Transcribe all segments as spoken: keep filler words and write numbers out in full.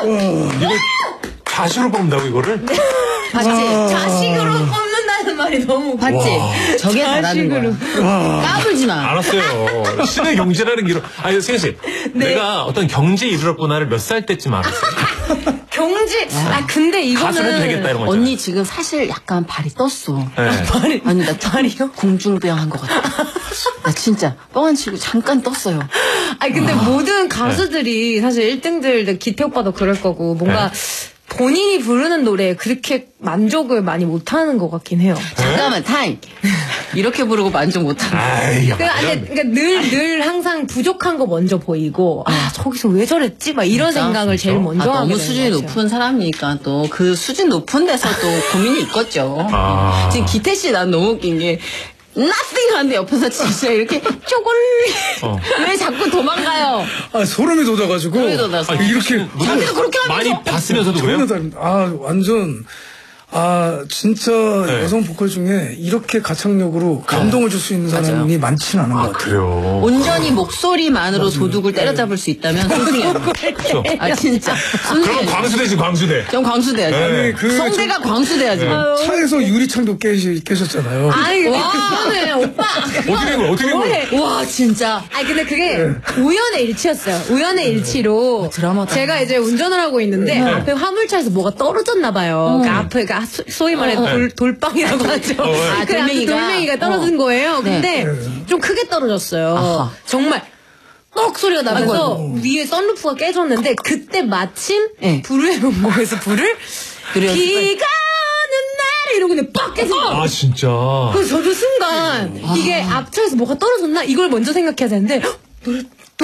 이거 자식으로 뽑는다고 이거를? 봤지? 자식으로 뽑는다는 말이 너무 봤지? 저게 잘하는 거야. 까불지 마. 알았어요. 신의 경제라는 게 이런. 아니 승현 씨, 네. 내가 어떤 경제 이르렀구나를 몇 살 때쯤 알았어요? 경제. 아 근데 이거는 가수는 되겠다 이런 거. 언니 지금 사실 약간 발이 떴어. 네. 발이 아니 나 발이요? 공중부양 한 것 같아. 나 진짜 뻥안 치고 잠깐 떴어요. 아니 근데 모든 가수들이 사실 일 등들 기태 오빠도 그럴 거고 뭔가 본인이 부르는 노래에 그렇게 만족을 많이 못하는 것 같긴 해요. 잠깐만 타임. 이렇게 부르고 만족 못하는. 아이, 야, 그러니까, 아니, 그러니까 늘, 늘 항상 부족한 거 먼저 보이고, 아, 저기서 왜 저랬지? 막 이런 진짜? 생각을 제일 먼저 아, 하게 너무 되는 수준이 것 같아요. 높은 사람이니까 또 그 수준 높은 데서 또 고민이 있겠죠. 아. 지금 기태 씨 난 너무 웃긴 게 nothing 하는데 옆에서 진짜 이렇게 쪼글 어. 왜 자꾸 도망가요? 아, 소름이 돋아가지고. 소름이 돋아서. 아, 이렇게. 자기도 그렇게 많이 하면서 봤으면서도 전혀 그래요? 다릅니다. 아, 완전. 아, 진짜 네. 여성 보컬 중에 이렇게 가창력으로 감동을 줄 수 있는 사람이 많지는 않은 것 같아요. 그래요. 온전히 목소리만으로 도둑을 때려잡을 수 있다면 손승연. 그렇죠. 아 진짜. 그럼 손승연. 광수대지 광수대. 전 광수돼야지. 네. 그 성대가 광수돼야지. 차에서 유리창도 깨시, 깨셨잖아요. 아니, 와. 그거는 오빠. 어떻게 된 거야? 어떻게 된 거야? 뭐해? 와 진짜. 아니 근데 그게 우연의 일치였어요. 우연의 일치로 드라마다. 제가 이제 운전을 하고 있는데 앞에 화물차에서 뭐가 떨어졌나 봐요. 그러니까 앞에 가 소- 소위 말해 돌 돌빵이라고 하죠. 어, 네. 아, 그 앞에 돌멩이가? 돌멩이가 떨어진 어. 거예요. 네. 근데 좀 크게 떨어졌어요. 아하. 정말 뻑 소리가 나면서 아이고, 위에 썬루프가 깨졌는데 그때 마침 네. 불후의 명곡에서 불을 그래요. 비가 오는 날에 이러고 그냥 빡 깨서 아 진짜. 그래서 저도 순간 이게 앞차에서 뭐가 떨어졌나 이걸 먼저 생각해야 되는데 헉, 노래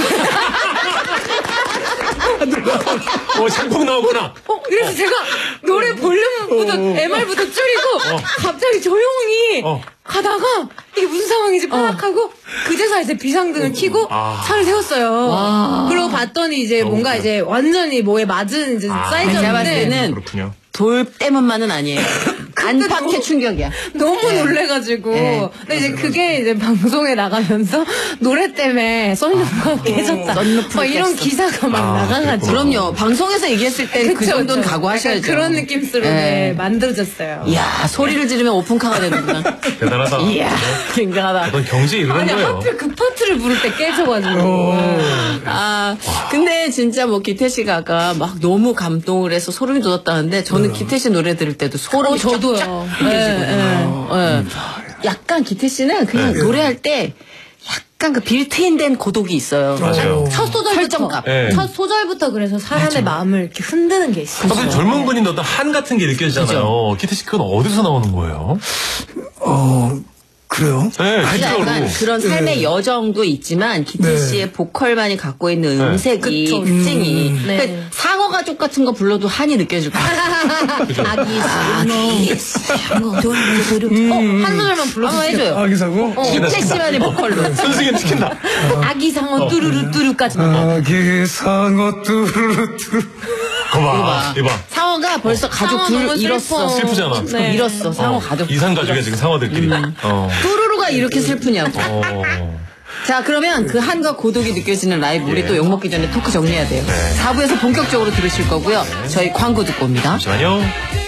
어 상품 나오구나. 어 이래서 제가 노래 볼륨부터 엠알부터 줄이고 갑자기 조용히 어. 가다가 이게 무슨 상황인지 파악하고 그제서 이제 비상등을 켜고 아. 차를 세웠어요. 그리고 봤더니 이제 뭔가 그래요? 이제 완전히 뭐에 맞은 이제 아. 제가 봤을 사이즈였는데 때는 그렇군요. 돌 때문만은 아니에요. 안팎의 충격이야. 너무 놀래가지고. 네. 근데 이제 그게 이제 방송에 나가면서 노래 때문에 썬루프가 깨졌다. 썬루프를 막 이런 깼어. 기사가 막 아, 나가가지고. 그럼요. 방송에서 얘기했을 땐 그 그쵸, 정도는 그쵸. 각오하셔야죠. 약간 그런 느낌으로 네. 네, 만들어졌어요. 이야 소리를 지르면 오픈카가 되는구나. 대단하다. 이야 굉장하다. 어떤 경제 이르는 아니, 거예요. 하필 그 파트를 부를 때 깨져가지고. 아 근데 진짜 뭐 기태 씨가 아까 막 너무 감동을 해서 소름이 돋았다는데 저는 기태 씨 노래 들을 때도 소름이 어, 저도요. 쫙쫙 느껴지거든요. 예. 약간 기태 씨는 그냥 네. 노래할 때 약간 그 빌트인된 고독이 있어요. 맞아요. 첫 소절부터. 설정감. 네. 첫 소절부터 그래서 사람의 마음을 이렇게 흔드는 게 있어요. 사실 젊은 분인데 어떤 한 같은 게 느껴지잖아요. 기태 씨 그건 어디서 나오는 거예요? 어, 그래요? 네, 약간 진짜로. 그런 삶의 여정도 있지만 기태 네. 씨의 보컬만이 갖고 있는 음색이 그쵸. 특징이 네. 그러니까 상어 가족 같은 거 불러도 한이 느껴질 거야. 아기 아기 상어 돌돌돌 어, 한 소절만 불러주세요. 한번 해줘요. 아기사고? 기태 씨만의 보컬로. 선생님 시킨다. 아기 상어 뚜루루 뚜루까지. 아기상어 뚜루뚜루. 거봐, 이봐. 상어가 벌써 가족 상어 둘 너무 잃었어. 슬퍼. 슬프잖아. 네. 잃었어. 상어 어, 가족. 이산 가족이야 지금 상어들끼리. 어. 뚜루루가 이렇게 슬프냐고. 어. 자 그러면 그 한과 고독이 느껴지는 라이브 우리 예. 또 욕먹기 전에 토크 정리해야 돼요. 사 부에서 본격적으로 들으실 거고요. 저희 광고 듣고 옵니다. 잠시만요.